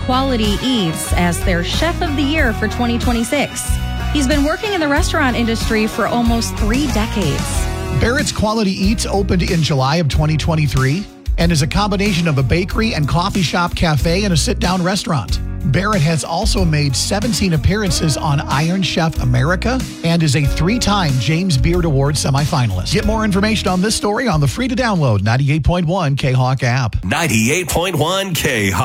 Quality Eats as their Chef of the Year for 2026. He's been working in the restaurant industry for almost 3 decades. Barrett's Quality Eats opened in July of 2023 and is a combination of a bakery and coffee shop cafe and a sit-down restaurant. Barrett has also made 17 appearances on Iron Chef America and is a 3-time James Beard Award semifinalist. Get more information on this story on the free-to-download 98.1 K-Hawk app. 98.1 K-Hawk.